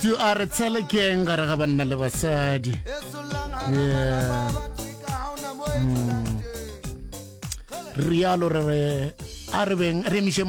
tu a re tsele ke eng gare ga banna le basadi rialo re a re beng re mishe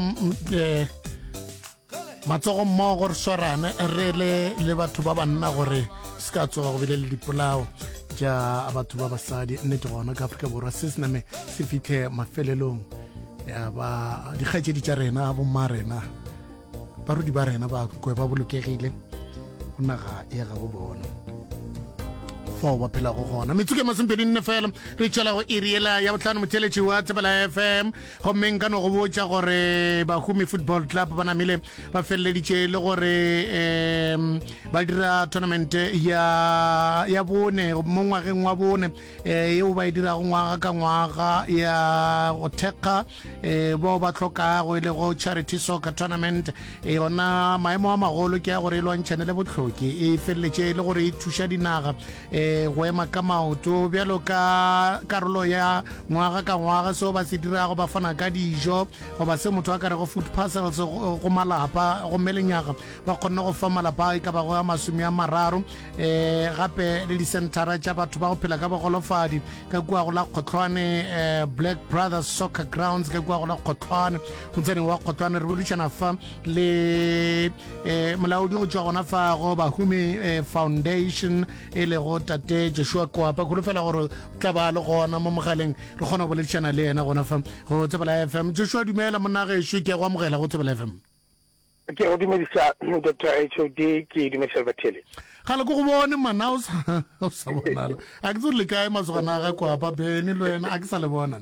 matsogo mmogo re swarane re le batho ba banna gore ska tsoga go bile le dipolao ja batho ba basadi nnete gona ka Afrika Borwa se sename se fitlhe mafelelong ya ba dikgaetse di tša rena bo marena ba rudi ba rena ba kwe ba bolokegile go naga ya ga bo bona fao ba phela go gona metsuke masempedi nne fela re tšhala go iriela ya botlhano motheletši wa Tsebela FM gommeng ka no go botša gore Bahumi Football Club ba namile ba feleleditše le gore ba dira tournament ya bone mo ngwageng wa bone yeo ba e dirago ngwaga ka ngwaga ya go thekga bao ba tlhokago e le go charity soccer tournament yona maemo a magolo ke ya gore e lwantšhane le botlhoki e feleletše le gore e thuša dinaga go ema ka maoto bjalo ka karolo ya ngwaga ka ngwaga seo ba se dirago ba fana ka dijo goba se motho a ka re go food parcels go malapa go melenyaga ba kgonne go fa malapa e ka ba go ya masome a mararo gape le disentara tša batho ba go phela ka bogolofadi ka kua go la Kgotlwane Black Brothers Soccer Grounds ka kua go la Kgotlwane motseneng wa Kgotlwane re boledišana fa le molaodi go tšwa gona fa go Bahumi Foundation e le go tate Joshua Kwapa go fela gore tla ba le gona mo mogaleng re kgona go boledišana le yena gona fa go Tsebela FM. Joshua dumela monna gešo ke go amogela go Tsebela FM. Ke go dumedisa Dr. HOD ke dumedisa bathele gale go go bone mana o sa bonala a ke tsole kae masogana ga Kwapa bene le wena a ke sa le bona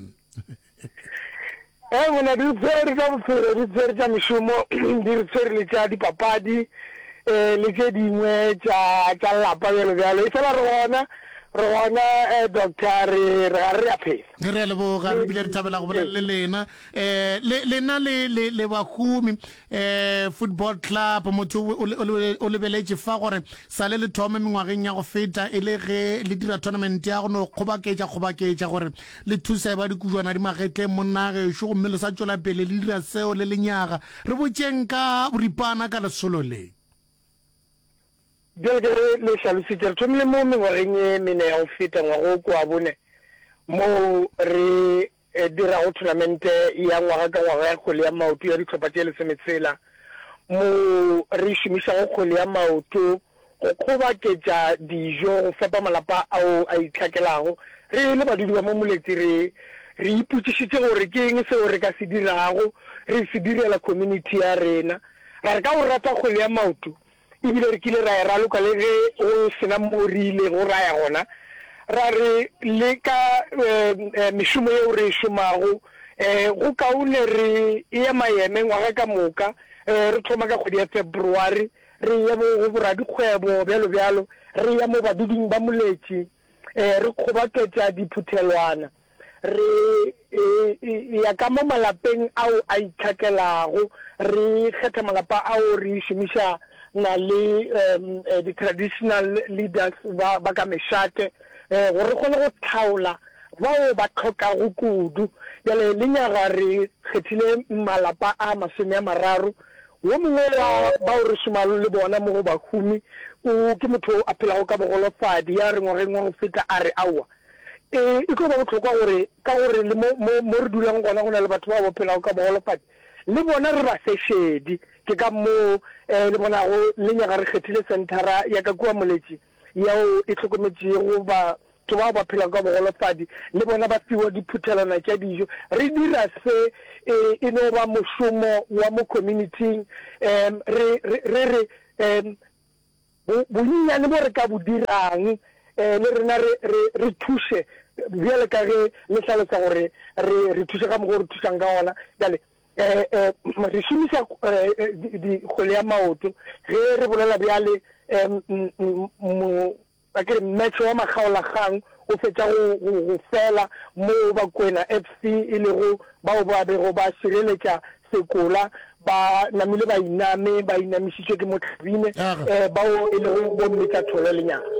mona di tsere ka bophelo di tsere tša mešomo di re tsere le tša dipapadi le tše dingwe tša lapa bjalo e fela re gona doctor re a phela re leboga re bile re thabela go bolela le lena lena le Bahumi Football Club motho o lebeletše fa gore sa le thome mengwageng ya go feta e le ge le dira tournament ya go no kgobaketša gore le thusa ba dikujwana di magetle monna gešo gomme le sa tšwela pele le dira seo le lenyaga re botšeng ka boripana ka lesolo le bjale le hlalošitše re thomile mo mengwageng e mene ya go feta ngwago ko wa bone mo re dirago tournament ya ngwaga ka ngwaga ya kgwele ya maoto ya ditlhopha tše lesometshela mo re šomišago kgwele ya maoto go kgobaketša dijo go fepa malapa ao a itlhakelago re le badudi ba mo moletši re ipotšišitše gore ke eng seo re ka se dirago re se direla community ya rena ra re ka go rata kgwele ya maoto ebile re kile ra e raloka le ge o sena morile go raya gona ra re le ka mešomo yeo re e šomago go kaone re e maeme ngwaga ka moka re thoma ka kgwedi ya February re ye go boradikgwebo bjalo re ya mo baduding ba moletši re kgobaketša diphuthelwana re ya ka mo malapeng ao a itlhakelago re kgetha malapa ao re šomiša na le the traditional leaders ba ka mešate gore kgone go tlhaola bao ba tlhokago kudu bjale lenyaga re kgethile malapa a masome a mararo wo mongwe wa bao re šomalo le bona mo go Bahumi ke motho a phelago ka bogolofadi ya re ngwageng wa go feta a re aowa e tlo ba botlhokwa gore ka gore le mo re dulang gona go na le batho ba ba phelago ka bogolofadi le bona re ba sešedi ke ka mo le bona go lenyaga re kgethile centera ya ka kua moletši yao e tlhokometšego batho bao ba phela ka bogolofadi le bona ba fiwa diphuthelwana tša dijo re dira se e no ba mošomo wa mo community re bonnyane bo re ka bo dirang le rena re thuše bjale ka ge le hlalosa gore re thuše ka mogo re thušang ka gona bjale re šomiša kgwele ya maoto ge re bolela bjale akere match wa makgaolakgang o fetša go fela mo Bakwena FC e lego bao ba bego ba šireletša Sekola ba namile ba inamišitšwe ke Motlhabine bao e lego bo Mmetša Thole Lenyana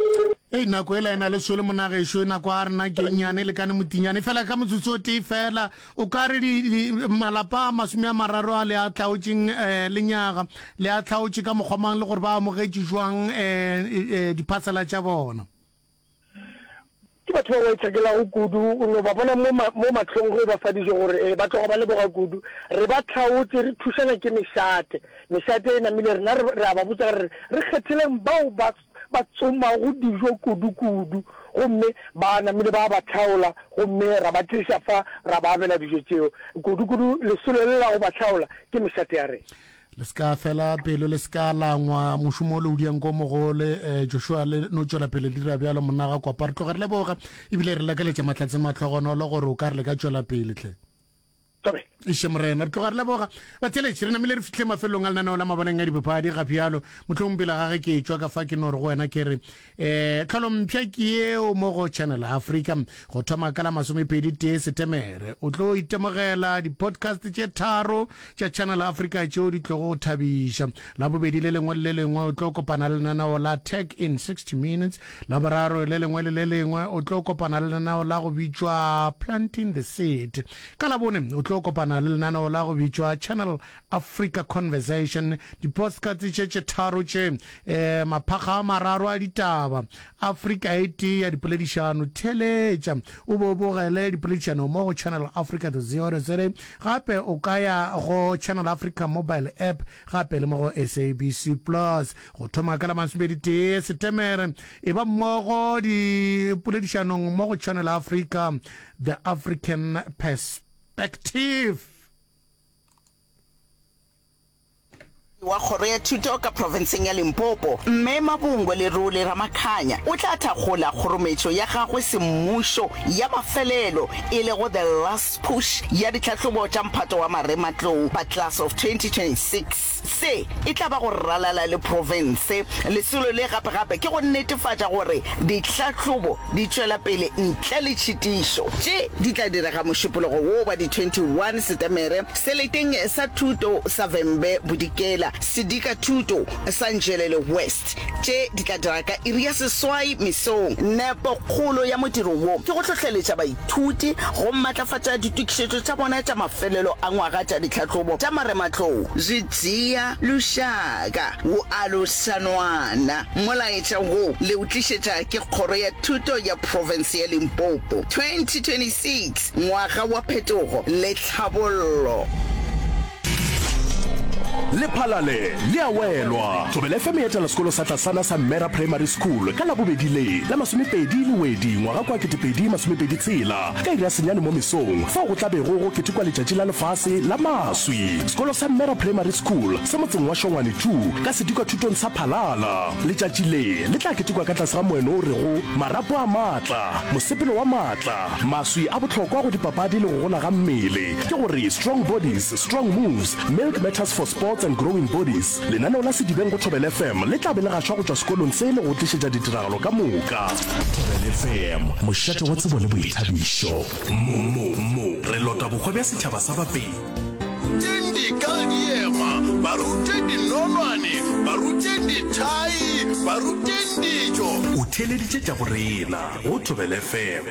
nako e la ena le sole monagesho nako a rena ke nyane le kane motinyane fela ka motsotso o tee fela o ka re malapa a 30 a le a tlhaotseng lenyaga le a tlhaotse ka mokgwamang le gore ba amogetše jwang diphasela tša bona ke batho ba itshakela go kudu o no ba bona mo matlhong go ba fa dijo gore ba tloga ba le boga kudu re ba tlhaotse re thušana ke mešate e namile rena re a ba botsa re kgetheleng bao ba tsoma go dijo kudu gomme ba namile ba tlhaola gomme ra ba tliša fa ra ba abela dijo tseo kudu lesolo le la go ba tlhaola ke mešate ya rena le ska fela pelo le ska langwa mošomo le odiang ko mogole Joshua le no tšwela pele dira bjalo monna ga kwa re tloga re leboga ebile re lakeletša matlatse matlhogonolo gore o ka re le ka tšwela pele tle iše morena re tloga re leboga batheletše re namile re fitlhe mafelong a lenaneo la maboneng a dibopadi gape yalo motlhong pele ga ge ke tšwa ka fa ke no re go wena ke re tlholompša ke eo mo go Channel Africa go thoma ka la 21 Setemere o tlo itemogela di-podcast tše 3 tša Channel Africa tšeo di tlo go thabiša la bobedi le lengwe le lengwe o tlo kopana le lenaneo la Tech in 60 Minutes la boraro le lengwe le lengwe o tlo kopana le lenaneo la go bitšwa Planting the Seed ka la bone o tlo kopana le lenaneo la go bitšwa Channel Africa Conversation di-podcast tše 3 tše maphakga a mararo a ditaba Africa IT ya dipoledišano theletša o bogele dipoledišano mo go Channel Africa .co.za gape o ka ya go Channel Africa mobile app gape le mo go SABC Plus go thoma ka la 21 Setemere e ba mmogo dipoledišanong mo go Channel Africa The African Perspective wa kgoro ya thuto ka provinceng ya Limpopo mme Mabungwe le Role Ramakhanya o tla thakgola kgorometšo ya gagwe semmušo ya mafelelo e le go the last push ya ditlhahlobo tša mphato wa marematlou ba class of 2026 se e tla ba go ralala le province lesolo le gape ke go netefatša gore ditlhahlobo di tšwela pele ntle le tšhitišo tše di tla direga mošupologo wo ba di 21 Setemere seleteng sa thuto sa Vembe Bodikela Sidika Thuto Sanjelele West tše di tla dira ka iri ya seswai mesong nepo kgolo ya modiro wo ke go tlhotlheletša baithuti go matlafatša ditukišetšo tša bona tša mafelelo a ngwaga tša ditlhahlobo tša marematlou Zizia Lushaka wo alosanwana molaetša wo le o tlišetša ke kgoro ya thuto ya province ya Limpopo 2026 ngwaga wa phetogo le tlhabollo Lephalale le a welwa Thobela FM e etela sekolo sa Tlasana sa Mera Primary School ka la bobedi le la 20 le wedi ngwaga kwa 2026 ka iri ya senyane mo mesong fa go tlabego go ketekwa letšatši la lefase la maswi sekolo sa Mera Primary School se motseng wa Shongwane 2 ka sedikwa thutong sa Phalala letšatši le tla ketekwa ka tlase ga moeno o rego marapo a matla mosepelo wa matla maswi a botlhokwa go dipapadi le go gola ga mmele ke gore strong bodies strong moves milk matters for sports and growing bodies lenaneo la sedibeng go Thobela FM le tla be le gašwa go tšwa sekolong se le go tlišetša ditiragalo ka moka Thobela FM mošate wa tsebo le boithabišo mo re lota bokgwa bja setšhaba sa bapedi Tendi kadiema barutendi nonwane barutendi thai barutendi jo o theleditše tša borena go Thobela FM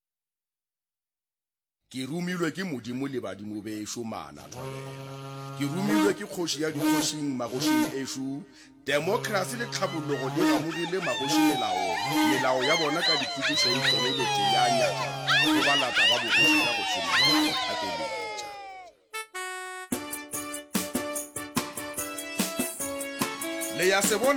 ke rumilwe ke modimo le badimo besho mana ke rumilwe ke kgoši ya dikgošing magošing eshu democracy le tlhabollogo le gamogile magoši melao ya bona ka dipukišo e tšweletše ya nyaka go balata ga bogoši ka go šoma apeletša le ya se bona